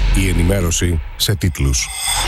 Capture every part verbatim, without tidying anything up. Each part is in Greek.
Η ενημέρωση σε τίτλους.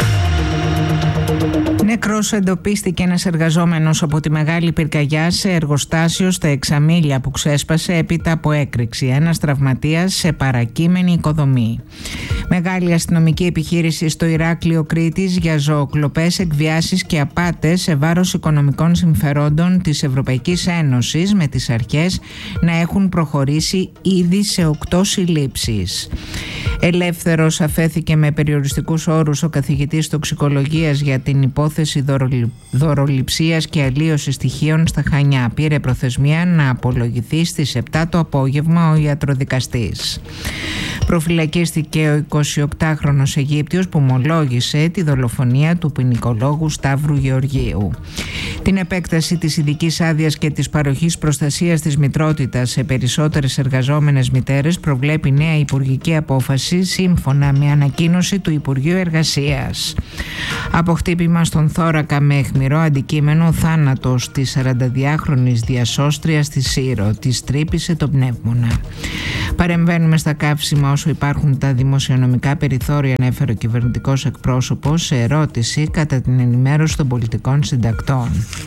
Νεκρός εντοπίστηκε ένας εργαζόμενος από τη Μεγάλη Πυρκαγιά σε εργοστάσιο στα Εξαμήλια που ξέσπασε έπειτα από έκρηξη. Ένας τραυματίας σε παρακείμενη οικοδομή. Μεγάλη αστυνομική επιχείρηση στο Ηράκλειο Κρήτης για ζωοκλοπές, εκβιάσεις και απάτες σε βάρος οικονομικών συμφερόντων της Ευρωπαϊκής Ένωσης, με τις αρχές να έχουν προχωρήσει ήδη σε οκτώ συλλήψεις. Ελεύθερος αφέθηκε με περιοριστικούς όρους ο καθηγητής τοξικολογίας για την υπόθεση δωροληψίας και αλλίωσης στοιχείων στα Χανιά. Πήρε προθεσμία να απολογηθεί στις επτά το απόγευμα ο ιατροδικαστής. Προφυλακίστηκε ο εικοσιοκτάχρονος Αιγύπτιος που ομολόγησε τη δολοφονία του ποινικολόγου Σταύρου Γεωργίου. Την επέκταση της ειδικής άδειας και της παροχής προστασίας της μητρότητας σε περισσότερες εργαζόμενες μητέρες προβλέπει νέα υπουργική απόφαση σύμφωνα με ανακοίνωση του Υπουργείου Εργασίας. Από χτύπημα στον θώρακα με αιχμηρό αντικείμενο, θάνατος της σαρανταδυάχρονης διασώστριας στη Σύρο. Της τρύπησε το πνεύμονα. Παρεμβαίνουμε στα καύσιμα όσο υπάρχουν τα δημοσιονομικά περιθώρια, ανέφερε ο κυβερνητικός εκπρόσωπος σε ερώτηση κατά την ενημέρωση των πολιτικών συντακτών.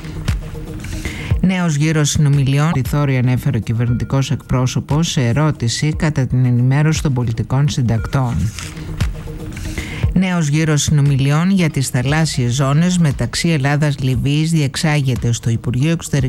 Νέος γύρος συνομιλιών περιθώρια, ανέφερε ο κυβερνητικός εκπρόσωπος σε ερώτηση κατά την ενημέρωση των πολιτικών συντακτών. Νέος γύρος συνομιλιών για τις θαλάσσιες ζώνες μεταξύ Ελλάδας-Λιβύης διεξάγεται στο Υπουργείο Εξωτερικών